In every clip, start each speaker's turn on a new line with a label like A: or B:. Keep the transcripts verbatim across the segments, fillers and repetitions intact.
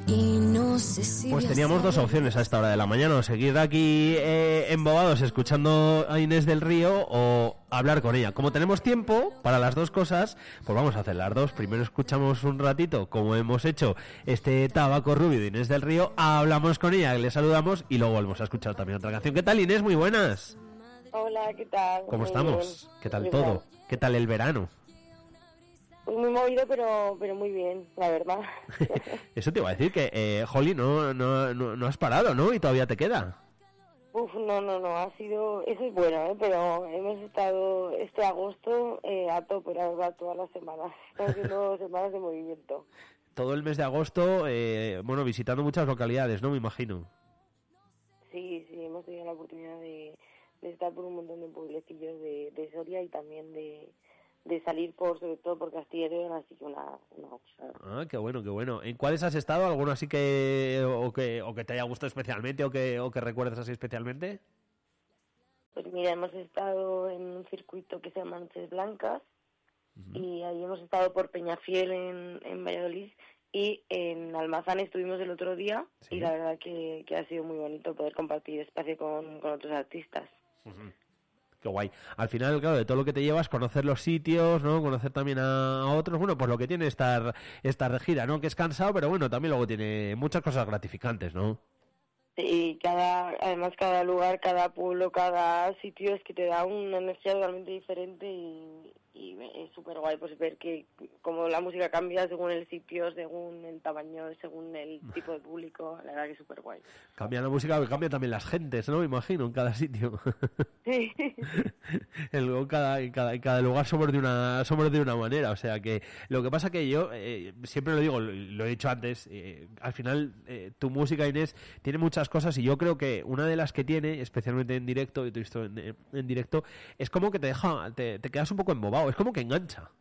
A: Pues teníamos dos opciones a esta hora de la mañana, o seguir aquí eh, embobados escuchando a Inés del Río o hablar con ella. Como tenemos tiempo para las dos cosas, pues vamos a hacer las dos. Primero escuchamos un ratito, como hemos hecho este Tabaco Rubio de Inés del Río, hablamos con ella, le saludamos y luego volvemos a escuchar también otra canción. ¿Qué tal, Inés? Muy buenas.
B: Hola, ¿qué tal?
A: ¿Cómo
B: Muy
A: estamos?
B: bien.
A: ¿Qué tal
B: Muy
A: todo?
B: bien.
A: ¿Qué tal el verano?
B: Pues muy movido, pero pero muy bien, la verdad.
A: Eso te iba a decir que, eh, Holly, no, no, no, no has parado, ¿no? Y todavía te queda.
B: Uf, no, no, no, ha sido... Eso es bueno, ¿eh? Pero hemos estado este agosto eh, a tope, la verdad, todas las semanas. Estamos haciendo semanas de movimiento.
A: Todo el mes de agosto, eh, bueno, visitando muchas localidades, ¿no? Me imagino.
B: Sí, sí, hemos tenido la oportunidad de, de estar por un montón de pueblecillos de, de Soria y también de... de salir por, sobre todo por Castilla y León, así que una, una opción.
A: Ah, qué bueno, qué bueno. ¿En cuáles has estado? ¿Alguno así que o que o que te haya gustado especialmente o que o que recuerdes así especialmente?
B: Pues mira, hemos estado en un circuito que se llama Noches Blancas, uh-huh. Y ahí hemos estado por Peñafiel en, en Valladolid y en Almazán estuvimos el otro día, ¿sí? Y la verdad que, que ha sido muy bonito poder compartir espacio con, con otros artistas.
A: Uh-huh. Qué guay. Al final, claro, de todo lo que te llevas, conocer los sitios, ¿no? Conocer también a, a otros, bueno, pues lo que tiene estar esta gira, ¿no? Que es cansado, pero bueno, también luego tiene muchas cosas gratificantes, ¿no?
B: Sí, cada, además cada lugar, cada pueblo, cada sitio es que te da una energía totalmente diferente y, y es súper guay pues ver que como la música cambia según el sitio, según el tamaño, según el tipo de público, la verdad que es súper guay.
A: Cambia la música, cambia también las gentes, ¿no? Me imagino, en cada sitio.
B: Sí.
A: En cada, en cada, en cada lugar somos de una somos de una manera, o sea que lo que pasa que yo eh, siempre lo digo, lo, lo he dicho antes, eh, al final eh, tu música, Inés, tiene muchas cosas y yo creo que una de las que tiene, especialmente en directo, y tú visto en, en directo, es como que te deja, te, te quedas un poco embobado, es como que engancha.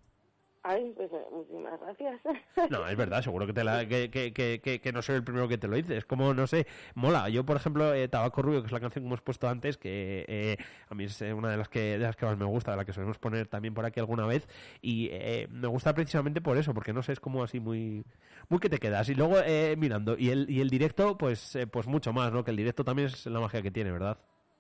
B: Ay, pues muchísimas gracias.
A: No, es verdad, seguro que, te la, que, que, que, que no soy el primero que te lo dice. Es como, no sé, mola. Yo, por ejemplo, eh, Tabaco Rubio, que es la canción que hemos puesto antes, que eh, a mí es una de las que de las que más me gusta, de la que solemos poner también por aquí alguna vez. Y eh, me gusta precisamente por eso, porque no sé, es como así muy muy que te quedas. Y luego eh, mirando, y el y el directo, pues eh, pues mucho más, ¿no? Que el directo también es la magia que tiene, ¿verdad?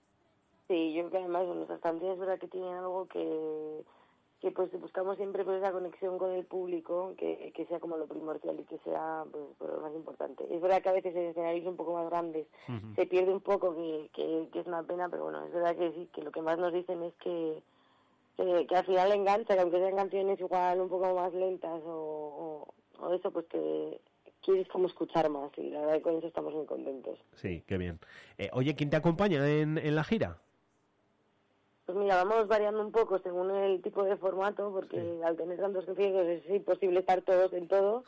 B: Sí, yo creo que además bueno, nuestras canciones es verdad que tienen algo que... que pues buscamos siempre pues esa conexión con el público, que, que sea como lo primordial y que sea pues, pues lo más importante. Es verdad que a veces en escenarios un poco más grandes uh-huh. se pierde un poco, que, que, que es una pena, pero bueno, es verdad que sí, que lo que más nos dicen es que, que, que al final engancha, que aunque sean canciones igual un poco más lentas o, o, o eso, pues que quieres como escuchar más, y la verdad que con eso estamos muy contentos.
A: Sí, qué bien. Eh, oye, ¿quién te acompaña en, en la gira?
B: Pues mira, vamos variando un poco según el tipo de formato, porque sí. Al tener tantos conciertos es imposible estar todos en todo,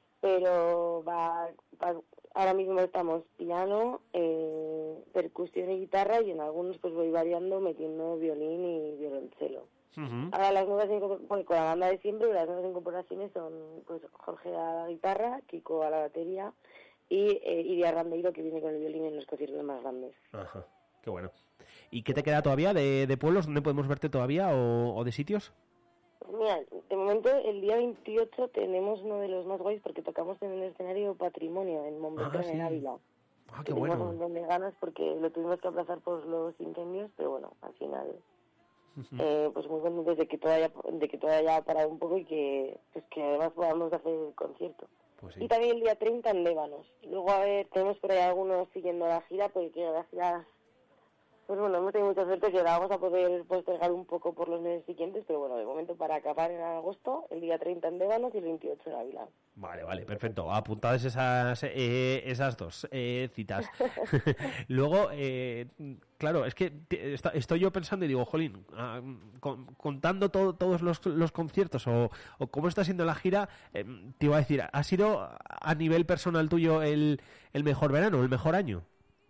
B: pero va, va, ahora mismo estamos piano, eh, percusión y guitarra, y en algunos pues voy variando metiendo violín y violoncelo. Uh-huh. Ahora las nuevas, bueno, con la banda de siempre, las nuevas incorporaciones son pues Jorge a la guitarra, Kiko a la batería y eh, Iria Randeiro, que viene con el violín en los conciertos más grandes.
A: Ajá. Qué bueno. ¿Y qué te queda todavía de, de pueblos? ¿Dónde podemos verte todavía o, o de sitios?
B: Mira, de momento el día veintiocho tenemos uno de los más guays porque tocamos en el escenario Patrimonio en Montbeltrán, ah, sí. En Ávila.
A: Ah, qué bueno.
B: Tenemos un montón de ganas porque lo tuvimos que aplazar por los incendios, pero bueno, al final uh-huh. eh, pues muy contentos de que todo haya, de que todo haya parado un poco y que pues que además podamos hacer el concierto. Pues sí. Y también el día treinta en Lébanos. Luego, a ver, tenemos por ahí algunos siguiendo la gira, porque la gira... Pues bueno, hemos tenido mucha suerte que la vamos a poder postergar un poco por los meses siguientes, pero bueno, de momento para acabar en agosto, el día treinta en Lébanos y el veintiocho en Ávila.
A: Vale, vale, perfecto. Apuntadas esas eh, esas dos eh, citas. Luego, eh, claro, es que te, está, estoy yo pensando y digo, jolín, ah, con, contando todo, todos los, los conciertos o, o cómo está siendo la gira, eh, te iba a decir, ¿ha sido a nivel personal tuyo el, el mejor verano, el mejor año?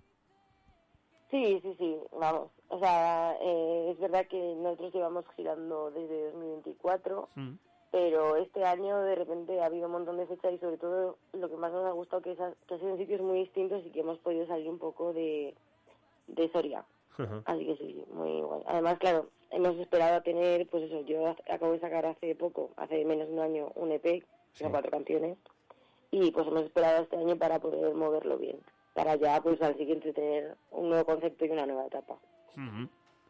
B: Sí, sí, sí, vamos. O sea, eh, es verdad que nosotros llevamos girando desde dos mil veinticuatro, mm. pero este año de repente ha habido un montón de fechas y sobre todo lo que más nos ha gustado que, es, que ha sido en sitios muy distintos y que hemos podido salir un poco de, de Soria. Uh-huh. Así que sí, muy guay. Además, claro, hemos esperado a tener, pues eso, yo acabo de sacar hace poco, hace menos de un año, un E P, sí. Con cuatro canciones. y pues hemos esperado este año para poder moverlo bien, para ya pues al siguiente tener un nuevo concepto y una nueva etapa.
A: Uh-huh.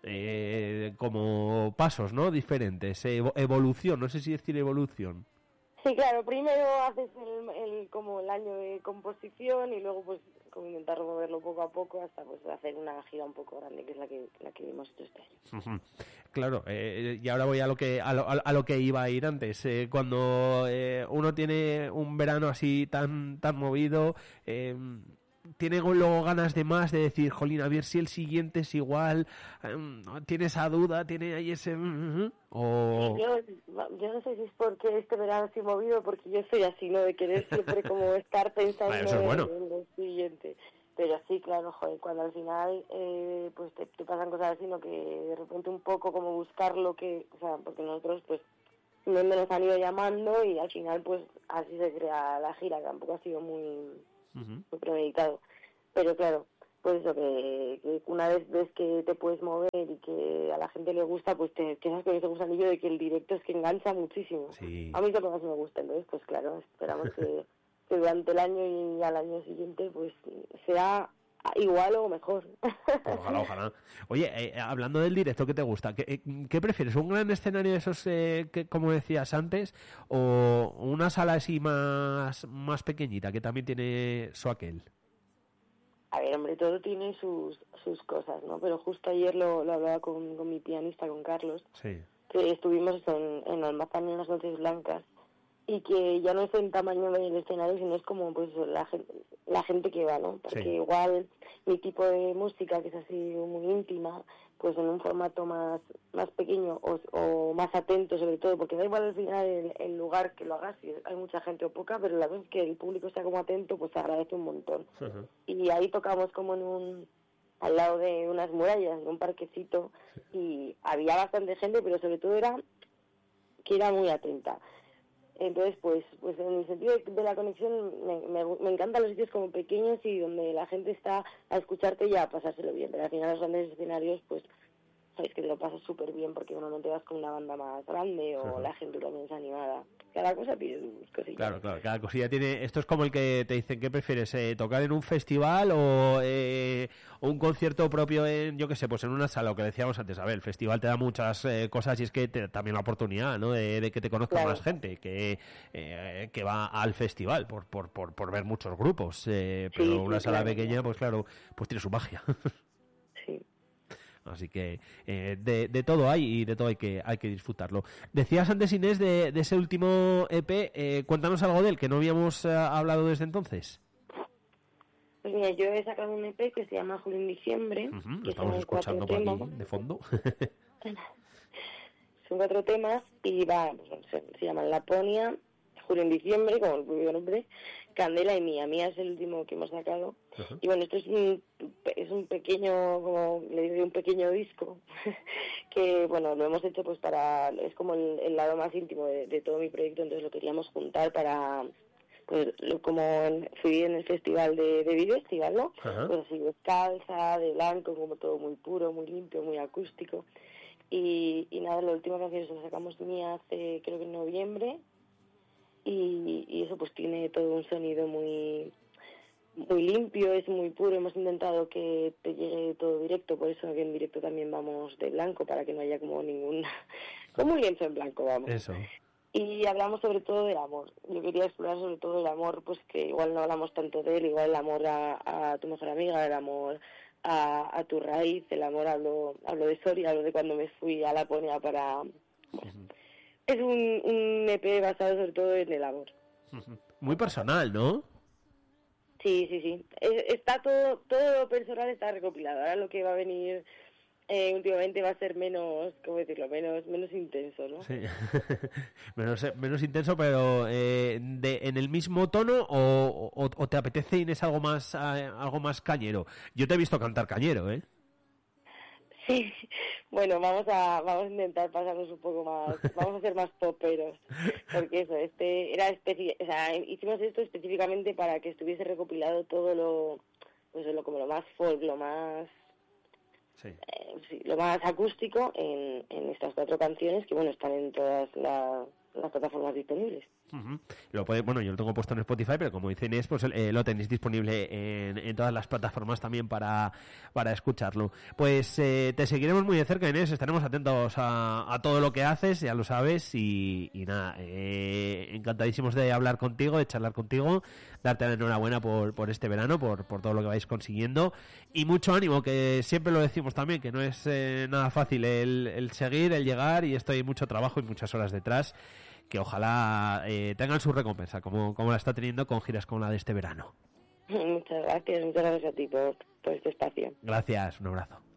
A: Eh, como pasos, ¿no? Diferentes, evo- evolución, no sé si decir evolución.
B: Sí, claro, primero haces el, el como el año de composición y luego pues como intentar moverlo poco a poco hasta pues hacer una gira un poco grande, que es la que la que hemos hecho este año.
A: Uh-huh. Claro, eh, y ahora voy a lo que a lo, a lo que iba a ir antes. Eh, cuando eh, uno tiene un verano así tan tan movido, eh, tiene luego ganas de más, de decir, jolín, a ver si el siguiente es igual, um, tiene esa duda, tiene ahí ese... Uh-huh, o...
B: Yo, yo no sé si es porque este verano estoy movido, porque yo soy así, ¿no? De querer siempre como estar pensando
A: Eso es bueno.
B: en, en lo siguiente. Pero sí, claro, joder, cuando al final eh, pues te, te pasan cosas así, ¿no? Que de repente un poco como buscar lo que... O sea, porque nosotros pues me nos han ido llamando y al final pues así se crea la gira, que tampoco ha sido muy, uh-huh. muy premeditado. Pero claro, pues eso, que, que una vez ves que te puedes mover y que a la gente le gusta, pues te quedas con ese gusanillo de que el directo es que engancha muchísimo.
A: Sí.
B: A mí es lo que más me gusta, entonces pues claro, esperamos que, que durante el año y al año siguiente pues sea igual o mejor.
A: Ojalá, ojalá. Oye, eh, hablando del directo, ¿qué te gusta? ¿Qué, qué prefieres? ¿Un gran escenario de esos, eh, que, como decías antes, o una sala así más, más pequeñita, que también tiene su aquel?
B: A ver, hombre, todo tiene sus sus cosas, ¿no? Pero justo ayer lo, lo hablaba con, con mi pianista, con Carlos,
A: sí.
B: que estuvimos en, en Almazán en las Noches Blancas, y que ya no es el tamaño del escenario, sino es como pues la gente, la gente que va, ¿no? Porque sí. Igual mi tipo de música, que es así muy íntima, pues en un formato más más pequeño o, o más atento sobre todo, porque da igual al final el, el lugar que lo hagas, si hay mucha gente o poca, pero la vez que el público sea como atento, pues se agradece un montón. Uh-huh. Y ahí tocamos como en un al lado de unas murallas, en un parquecito, sí. Y había bastante gente, pero sobre todo era que era muy atenta. Entonces, pues pues en el sentido de, de la conexión, me, me, me encantan los sitios como pequeños y donde la gente está a escucharte y a pasárselo bien. Pero al final los grandes escenarios, pues sabes que te lo pasas súper bien porque normalmente vas con una banda más grande o uh-huh. La gente también es animada. Cada cosa tiene sus cosillas.
A: Claro, claro, cada cosilla tiene... Esto es como el que te dicen, ¿qué prefieres? Eh, ¿Tocar en un festival o eh, un concierto propio en, yo qué sé, pues en una sala? Lo que decíamos antes, a ver, el festival te da muchas eh, cosas y es que te, también la oportunidad, ¿no? De, de que te conozca claro. Más gente que eh, que va al festival por por por, por ver muchos grupos. Eh, pero sí, una sí, sala claro, pequeña, claro. Pues claro, pues tiene su magia.
B: Sí.
A: Así que eh, de, de todo hay y de todo hay que hay que disfrutarlo. Decías antes, Inés, de, de ese último E P, eh, cuéntanos algo de él, que no habíamos uh, hablado desde entonces.
B: Pues mira, yo he sacado un E P que se llama Julio en Diciembre.
A: Uh-huh,
B: que
A: estamos escuchando por aquí de fondo.
B: Son cuatro temas y va, pues, se, se llaman Laponia, Julio en Diciembre, como el propio nombre, Candela y Mía. Mía es el último que hemos sacado. Uh-huh. Y bueno, esto es un, es un pequeño, como le digo, un pequeño disco que, bueno, lo hemos hecho pues para, es como el, el lado más íntimo de, de todo mi proyecto, entonces lo queríamos juntar para, pues, lo, como en, fui en el festival de, de Video Festival, ¿no? Uh-huh. Pues así, descalza, de blanco, como todo muy puro, muy limpio, muy acústico. Y, y nada, la última canción se la sacamos Mía hace, creo que en noviembre. Y, y eso pues tiene todo un sonido muy muy limpio, es muy puro. Hemos intentado que te llegue todo directo, por eso que en directo también vamos de blanco, para que no haya como ningún como un lienzo en blanco, vamos.
A: Eso.
B: Y hablamos sobre todo del amor. Yo quería explorar sobre todo el amor, pues que igual no hablamos tanto de él, igual el amor a, a tu mejor amiga, el amor a, a tu raíz, el amor, hablo hablo de Soria, hablo de cuando me fui a Laponia para... Bueno, uh-huh. Es un, un E P basado sobre todo en el amor.
A: Muy personal, ¿no?
B: Sí, sí, sí. Es, está todo, todo lo personal está recopilado. Ahora lo que va a venir eh, últimamente va a ser menos, ¿cómo decirlo? Menos, menos intenso, ¿no?
A: Sí. menos, menos intenso, pero eh, de, en el mismo tono o, o, o te apetece, Inés, algo más, eh, algo más cañero. Yo te he visto cantar cañero, ¿eh?
B: Sí, bueno, vamos a vamos a intentar pasarnos un poco más, vamos a ser más poperos, porque eso, este era especi- o sea, hicimos esto específicamente para que estuviese recopilado todo lo, pues lo como lo más folk, lo más,
A: sí.
B: Eh, sí, lo más acústico en, en estas cuatro canciones que bueno están en todas la, las plataformas disponibles.
A: Uh-huh. Lo puede, bueno, yo lo tengo puesto en Spotify, pero como dice Inés, pues eh, lo tenéis disponible en, en todas las plataformas también para, para escucharlo. Pues eh, te seguiremos muy de cerca, Inés, estaremos atentos a, a todo lo que haces, ya lo sabes, y, y nada, eh, encantadísimos de hablar contigo, de charlar contigo, darte la enhorabuena por, por este verano, por, por todo lo que vais consiguiendo, y mucho ánimo, que siempre lo decimos también, que no es eh, nada fácil el, el seguir, el llegar, y esto hay mucho trabajo y muchas horas detrás, que ojalá eh, tengan su recompensa, como, como la está teniendo con giras como la de este verano.
B: Muchas gracias, muchas gracias a ti por, por este espacio.
A: Gracias, un abrazo.